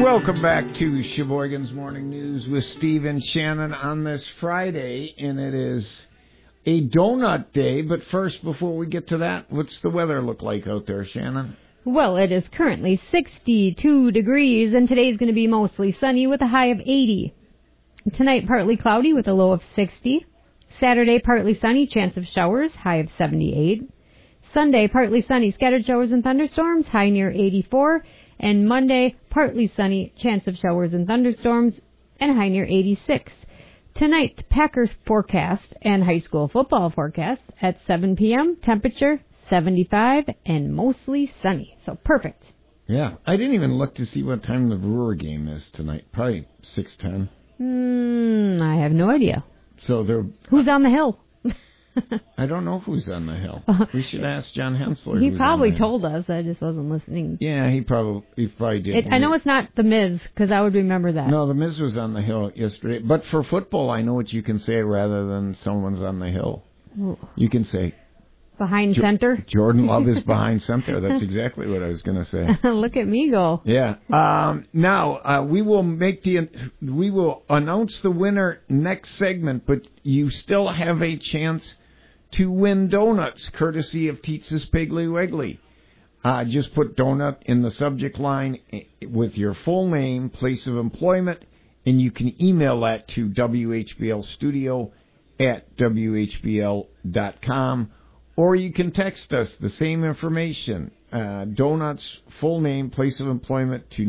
Welcome back to Sheboygan's Morning News with Steve and Shannon on this Friday, and it is a donut day. But first, before we get to that, what's the weather look like out there, Shannon? Well, it is currently 62 degrees, and today's going to be mostly sunny with a high of 80. Tonight, partly cloudy with a low of 60. Saturday, partly sunny, chance of showers, high of 78. Sunday, partly sunny, scattered showers and thunderstorms, high near 84. And Monday, partly sunny, chance of showers and thunderstorms, and a high near 86. Tonight, Packers forecast and high school football forecast at 7 p.m., temperature 75 and mostly sunny. So perfect. Yeah, I didn't even look to see what time the Brewer game is tonight. Probably 6:10. I have no idea. So they're... Who's on the hill? I don't know who's on the hill. We should ask John Hensler. He probably told us. I just wasn't listening. Yeah, he probably did. I know it's not the Miz, because I would remember that. No, the Miz was on the hill yesterday. But for football, I know what you can say rather than someone's on the hill. You can say... Behind center? Jordan Love is behind center. That's exactly what I was going to say. Look at me go. Yeah. Now, we will announce the winner next segment, but you still have a chance to win donuts, courtesy of Teetsa's Piggly Wiggly. Just put donut in the subject line with your full name, place of employment, and you can email that to whblstudio@whbl.com, or you can text us the same information, donuts, full name, place of employment, to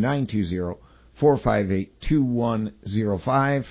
920-458-2105.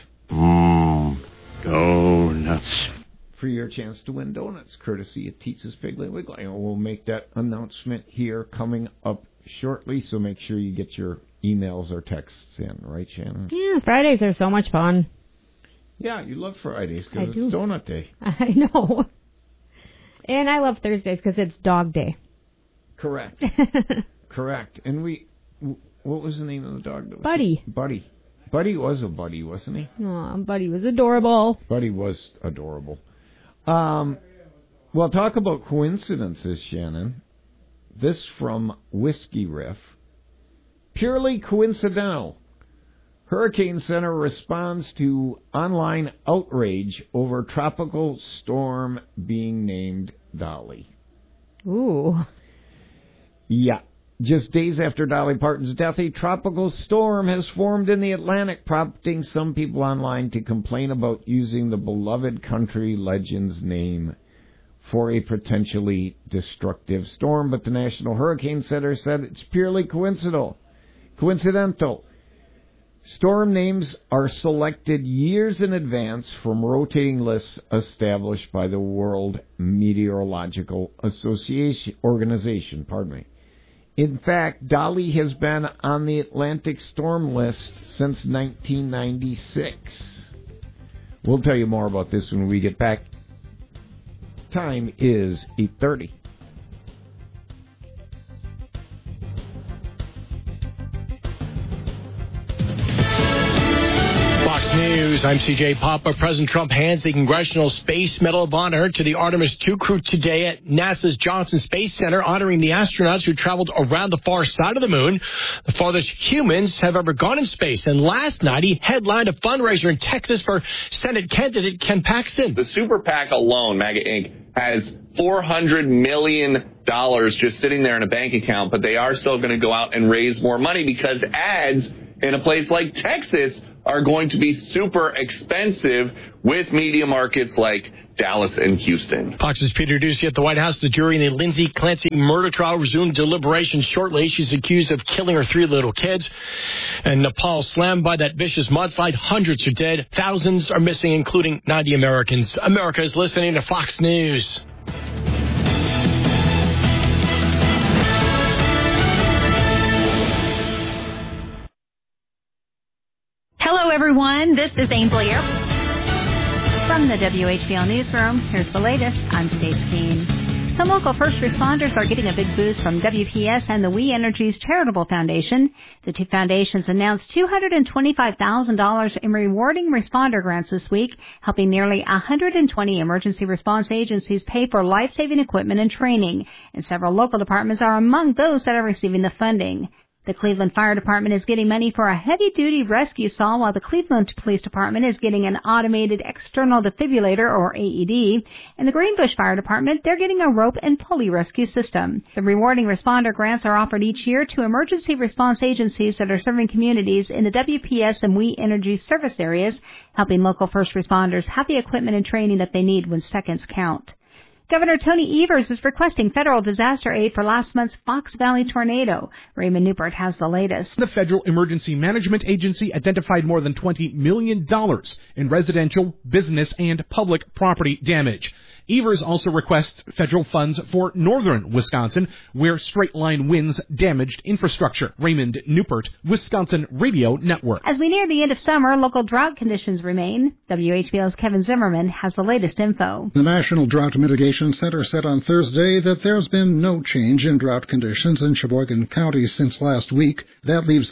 Donuts. For your chance to win donuts, courtesy of Teetsa's Piggly Wiggly. And we'll make that announcement here coming up shortly, so make sure you get your emails or texts in, right, Shannon? Yeah, Fridays are so much fun. Yeah, you love Fridays because it's donut day. I know. And I love Thursdays because it's dog day. Correct. Correct. And what was the name of the dog? Buddy. Buddy. Buddy was a buddy, wasn't he? Oh, Buddy was adorable. Buddy was adorable. Well, talk about coincidences, Shannon. This from Whiskey Riff. Purely coincidental. Hurricane Center responds to online outrage over tropical storm being named Dolly. Ooh. Yeah. Just days after Dolly Parton's death, a tropical storm has formed in the Atlantic, prompting some people online to complain about using the beloved country legend's name for a potentially destructive storm. But the National Hurricane Center said it's purely coincidental. Storm names are selected years in advance from rotating lists established by the World Meteorological Organization. In fact, Dolly has been on the Atlantic storm list since 1996. We'll tell you more about this when we get back. Time is 8:30. News. I'm CJ Papa. President Trump hands the Congressional Space Medal of Honor to the Artemis II crew today at NASA's Johnson Space Center, honoring the astronauts who traveled around the far side of the moon, the farthest humans have ever gone in space. And last night, he headlined a fundraiser in Texas for Senate candidate Ken Paxton. The Super PAC alone, MAGA Inc., has $400 million just sitting there in a bank account, but they are still going to go out and raise more money because ads in a place like Texas are going to be super expensive with media markets like Dallas and Houston. Fox's Peter Doocy at the White House. The jury in the Lindsay Clancy murder trial resumed deliberations shortly. She's accused of killing her 3 little kids. And Nepal slammed by that vicious mudslide. Hundreds are dead. Thousands are missing, including 90 Americans. America is listening to Fox News. Hello, everyone. This is Ainsley Earp. From the WHBL Newsroom, here's the latest. I'm Stace Keene. Some local first responders are getting a big boost from WPS and the We Energies Charitable Foundation. The two foundations announced $225,000 in rewarding responder grants this week, helping nearly 120 emergency response agencies pay for life-saving equipment and training. And several local departments are among those that are receiving the funding. The Cleveland Fire Department is getting money for a heavy-duty rescue saw, while the Cleveland Police Department is getting an automated external defibrillator, or AED. And the Greenbush Fire Department, they're getting a rope and pulley rescue system. The rewarding responder grants are offered each year to emergency response agencies that are serving communities in the WPS and We Energy service areas, helping local first responders have the equipment and training that they need when seconds count. Governor Tony Evers is requesting federal disaster aid for last month's Fox Valley tornado. Raymond Newport has the latest. The Federal Emergency Management Agency identified more than $20 million in residential, business, and public property damage. Evers also requests federal funds for northern Wisconsin, where straight-line winds damaged infrastructure. Raymond Newport, Wisconsin Radio Network. As we near the end of summer, local drought conditions remain. WHBL's Kevin Zimmerman has the latest info. The National Drought Mitigation Center said on Thursday that there's been no change in drought conditions in Sheboygan County since last week. That leaves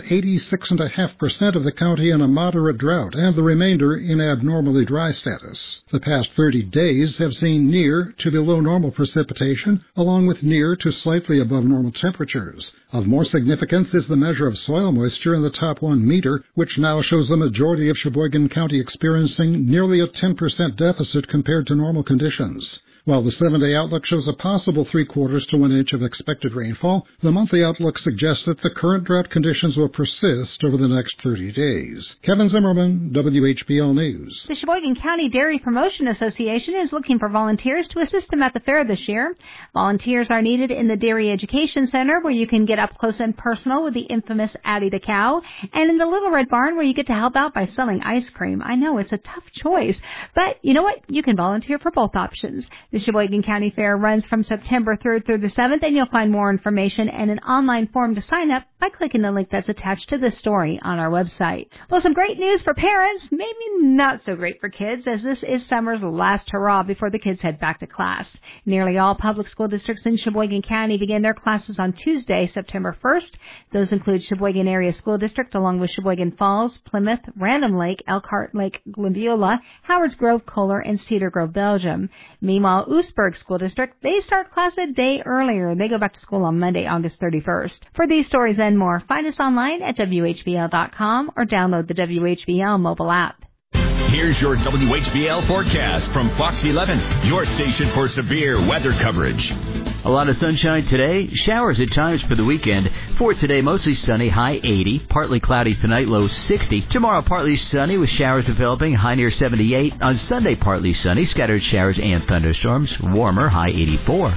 86.5% of the county in a moderate drought and the remainder in abnormally dry status. The past 30 days have seen near to below normal precipitation, along with near to slightly above normal temperatures. Of more significance is the measure of soil moisture in the top 1 meter, which now shows the majority of Sheboygan County experiencing nearly a 10% deficit compared to normal conditions. While the 7-day outlook shows a possible 3/4 to 1 inch of expected rainfall, the monthly outlook suggests that the current drought conditions will persist over the next 30 days. Kevin Zimmerman, WHBL News. The Sheboygan County Dairy Promotion Association is looking for volunteers to assist them at the fair this year. Volunteers are needed in the Dairy Education Center, where you can get up close and personal with the infamous Addie the cow, and in the Little Red Barn, where you get to help out by selling ice cream. I know, it's a tough choice, but you know what? You can volunteer for both options. The Sheboygan County Fair runs from September 3rd through the 7th, and you'll find more information and an online form to sign up by clicking the link that's attached to this story on our website. Well, some great news for parents, maybe not so great for kids, as this is summer's last hurrah before the kids head back to class. Nearly all public school districts in Sheboygan County begin their classes on Tuesday, September 1st. Those include Sheboygan Area School District, along with Sheboygan Falls, Plymouth, Random Lake, Elkhart Lake, Glambiola, Howards Grove, Kohler, and Cedar Grove, Belgium. Meanwhile, Oostburg School District, they start class a day earlier. They go back to school on Monday, August 31st. For these stories and more, find us online at WHBL.com or download the WHBL mobile app. Here's your WHBL forecast from Fox 11, your station for severe weather coverage. A lot of sunshine today, showers at times for the weekend. For today, mostly sunny, high 80, partly cloudy tonight, low 60. Tomorrow, partly sunny with showers developing, high near 78. On Sunday, partly sunny, scattered showers and thunderstorms, warmer, high 84.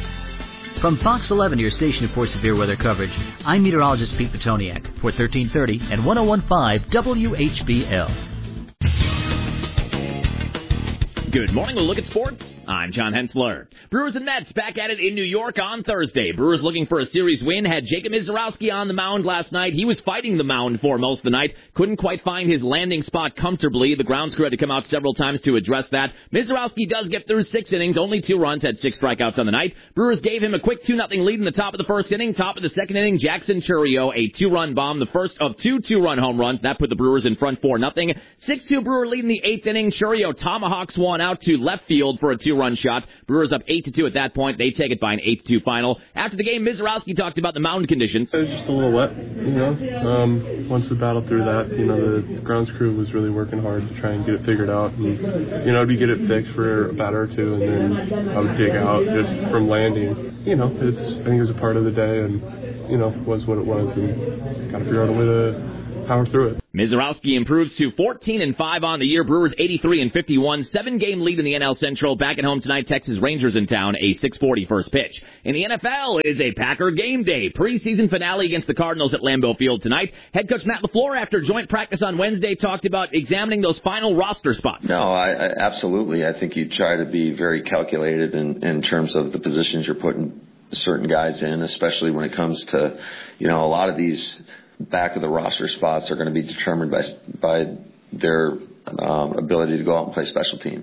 From Fox 11, your station for severe weather coverage, I'm meteorologist Pete Petoniak for 1330 and 1015 WHBL. Good morning. We'll look at sports. I'm John Hensler. Brewers and Mets back at it in New York on Thursday. Brewers looking for a series win. Had Jacob Misiorowski on the mound last night. He was fighting the mound for most of the night. Couldn't quite find his landing spot comfortably. The grounds crew had to come out several times to address that. Misiorowski does get through 6 innings, only 2 runs, had 6 strikeouts on the night. Brewers gave him a quick 2-0 lead in the top of the first inning. Top of the second inning, Jackson Chourio, a 2-run bomb, the first of 2 2-run home runs. That put the Brewers in front 4-0. 6-2 Brewer lead in the 8th inning. Chourio tomahawks one out to left field for a 2-run shot. Brewers up 8-2 at that point. They take it by an 8-2 final. After the game, Misiorowski talked about the mound conditions. It was just a little wet, once we battled through that, the grounds crew was really working hard to try and get it figured out. And, I'd get it fixed for a batter or two, and then I would dig out just from landing. I think it was a part of the day, and, was what it was, and got to figure out a way to power through it. Misiorowski improves to 14-5 on the year. Brewers 83-51, 7-game lead in the NL Central. Back at home tonight, Texas Rangers in town, a 6:40 first pitch. In the NFL, it is a Packer game day. Preseason finale against the Cardinals at Lambeau Field tonight. Head coach Matt LaFleur, after joint practice on Wednesday, talked about examining those final roster spots. No, I absolutely. I think you try to be very calculated in terms of the positions you're putting certain guys in, especially when it comes to, a lot of these back of the roster spots are going to be determined by their ability to go out and play special teams.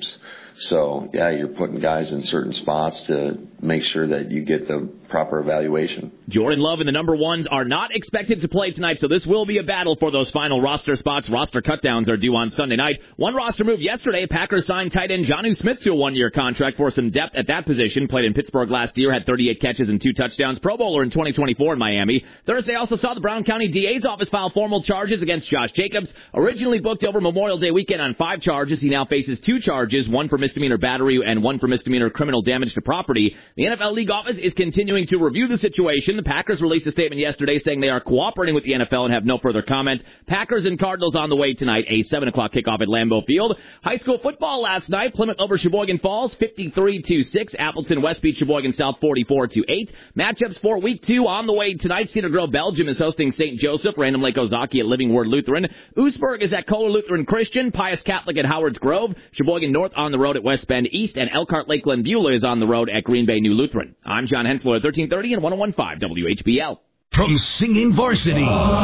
So, yeah, you're putting guys in certain spots to make sure that you get the proper evaluation. Jordan Love and the number ones are not expected to play tonight, so this will be a battle for those final roster spots. Roster cutdowns are due on Sunday night. One roster move yesterday, Packers signed tight end Jonnu Smith to a one-year contract for some depth at that position. Played in Pittsburgh last year, had 38 catches and 2 touchdowns. Pro Bowler in 2024 in Miami. Thursday also saw the Brown County DA's office file formal charges against Josh Jacobs. Originally booked over Memorial Day weekend on 5 charges, he now faces 2 charges, 1 for misdemeanor battery and 1 for misdemeanor criminal damage to property. The NFL League office is continuing to review the situation. The Packers released a statement yesterday saying they are cooperating with the NFL and have no further comment. Packers and Cardinals on the way tonight, a 7 o'clock kickoff at Lambeau Field. High school football last night, Plymouth over Sheboygan Falls, 53-6. Appleton West beat Sheboygan South 44-8. Matchups for week 2 on the way tonight. Cedar Grove, Belgium is hosting St. Joseph. Random Lake Ozaki at Living Word Lutheran. Oostburg is at Kohler Lutheran Christian. Pius Catholic at Howard's Grove. Sheboygan North on the road at West Bend East. And Elkhart Lakeland Beulah is on the road at Green Bay New Lutheran. I'm John Hensler at 1330 and 101.5 WHBL. From singing varsity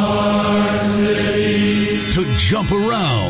to jump around.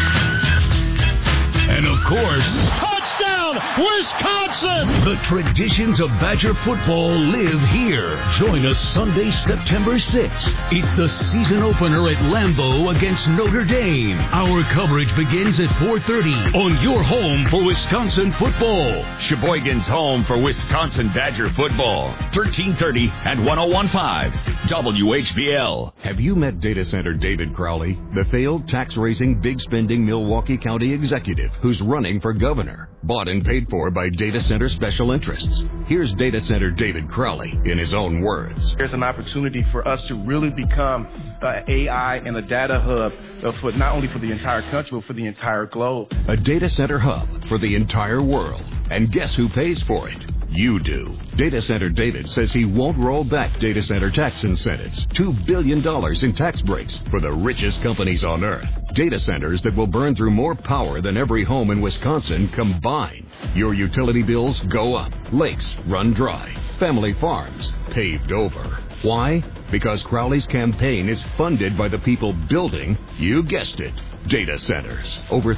And of course, touchdown, Wisconsin! The traditions of Badger football live here. Join us Sunday, September 6th. It's the season opener at Lambeau against Notre Dame. Our coverage begins at 4:30 on your home for Wisconsin football. Sheboygan's home for Wisconsin Badger football. 1330 and 101.5 WHBL. Have you met Data Center David Crowley, the failed tax-raising, big-spending Milwaukee County executive who's running for governor? Bought and paid for by Data Center special interests. Here's Data Center David Crowley in his own words. There's an opportunity for us to really become an AI and a data hub for not only for the entire country, but for the entire globe. A data center hub for the entire world. And guess who pays for it? You do. Data Center David says he won't roll back data center tax incentives. $2 billion in tax breaks for the richest companies on earth. Data centers that will burn through more power than every home in Wisconsin combined. Your utility bills go up. Lakes run dry. Family farms paved over. Why? Because Crowley's campaign is funded by the people building, you guessed it, data centers. Over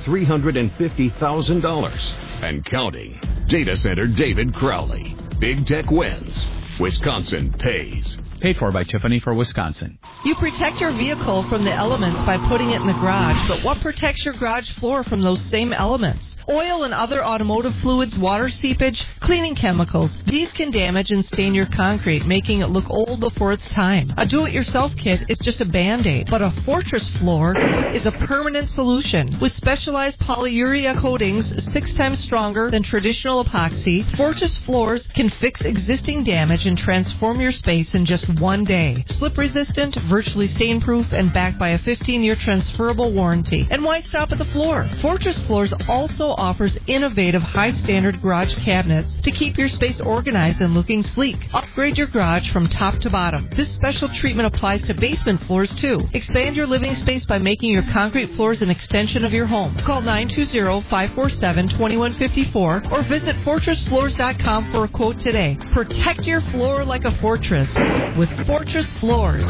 $350,000 and counting. Data Center David Crowley. Big tech wins. Wisconsin pays. Paid for by Tiffany for Wisconsin. You protect your vehicle from the elements by putting it in the garage, but what protects your garage floor from those same elements? Oil and other automotive fluids, water seepage, cleaning chemicals. These can damage and stain your concrete, making it look old before its time. A do-it-yourself kit is just a Band-Aid, but a Fortress floor is a permanent solution. With specialized polyurea coatings 6 times stronger than traditional epoxy, Fortress floors can fix existing damage and transform your space in just 1 day. Slip-resistant, virtually stain-proof, and backed by a 15-year transferable warranty. And why stop at the floor? Fortress Floors also offers innovative high-standard garage cabinets to keep your space organized and looking sleek. Upgrade your garage from top to bottom. This special treatment applies to basement floors, too. Expand your living space by making your concrete floors an extension of your home. Call 920-547-2154 or visit FortressFloors.com for a quote today. Protect your floor like a fortress with Fortress Floors.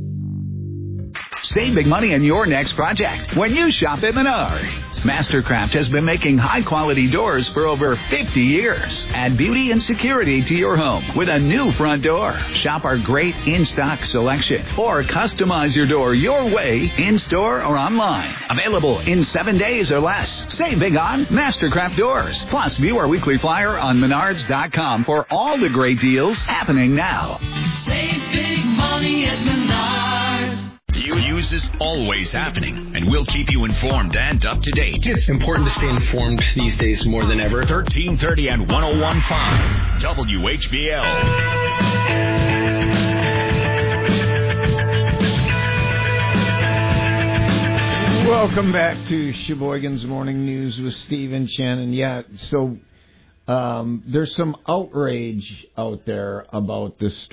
Save big money on your next project when you shop at Menards. Mastercraft has been making high-quality doors for over 50 years. Add beauty and security to your home with a new front door. Shop our great in-stock selection or customize your door your way in-store or online. Available in 7 days or less. Save big on Mastercraft doors. Plus, view our weekly flyer on Menards.com for all the great deals happening now. Save big money at Menards. News is always happening, and we'll keep you informed and up to date. It's important to stay informed these days more than ever. 1330 and 101.5 WHBL. Welcome back to Sheboygan's Morning News with Steve and Shannon. Yeah, so there's some outrage out there about this